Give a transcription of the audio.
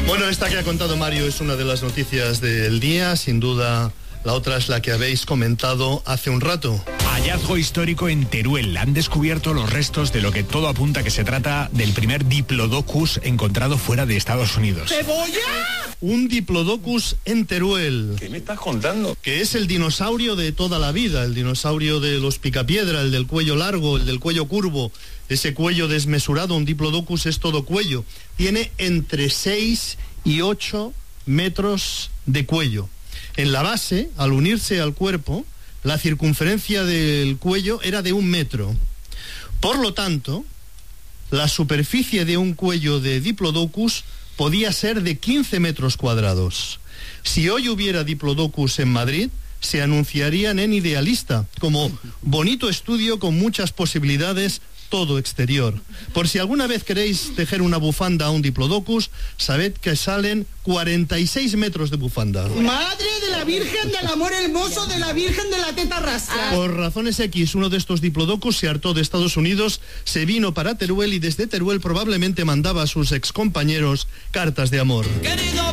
Bueno, esta que ha contado Mario es una de las noticias del día, sin duda. La otra es la que habéis comentado hace un rato. Hallazgo histórico en Teruel. Han descubierto los restos de lo que todo apunta que se trata del primer Diplodocus encontrado fuera de Estados Unidos. ¿Cebolla? Un Diplodocus en Teruel. ¿Qué me estás contando? Que es el dinosaurio de toda la vida, el dinosaurio de los picapiedra, el del cuello largo, el del cuello curvo, ese cuello desmesurado. Un Diplodocus es todo cuello. Tiene entre 6 y 8 metros de cuello. En la base, al unirse al cuerpo, la circunferencia del cuello era de 1 metro. Por lo tanto, la superficie de un cuello de Diplodocus podía ser de 15 metros cuadrados. Si hoy hubiera Diplodocus en Madrid, se anunciarían en Idealista como bonito estudio con muchas posibilidades, todo exterior. Por si alguna vez queréis tejer una bufanda a un Diplodocus, sabed que salen 46 metros de bufanda. Madre de la Virgen del Amor Hermoso, de la Virgen de la Teta Rasa. Por razones X, uno de estos Diplodocus se hartó de Estados Unidos, se vino para Teruel y desde Teruel probablemente mandaba a sus excompañeros cartas de amor. Querido